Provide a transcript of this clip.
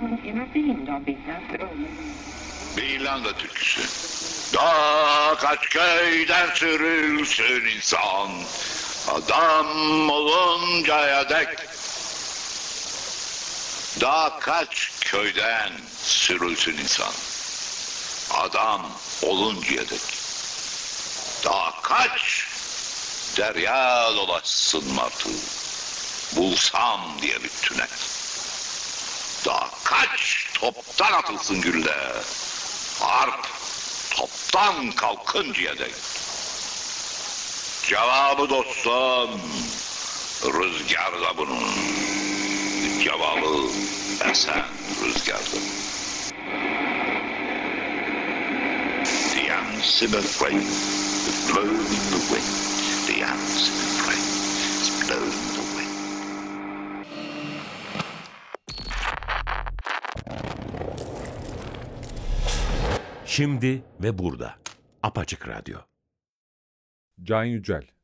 Bir İrlanda türküsü. Daha kaç köyden sürülsün insan, adam oluncaya dek. Daha kaç köyden sürülsün insan, adam oluncaya dek. Daha kaç derya dolaşsın martı, bulsam diye bir tüne. Daha kaç toptan atılsın güller, harp toptan kalkıncaya dek. Cevabı dostum, rüzgarda bunun. Cevabı esen rüzgarda. The answer refrain is blown in the wind. The answer refrain is blown in the wind. Şimdi ve burada. Apaçık Radyo. Can Yücel